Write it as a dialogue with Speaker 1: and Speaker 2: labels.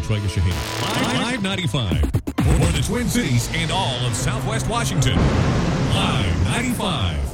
Speaker 1: Trey Shaheen. Live 95 for the Twin Cities and all of Southwest Washington. Live 95.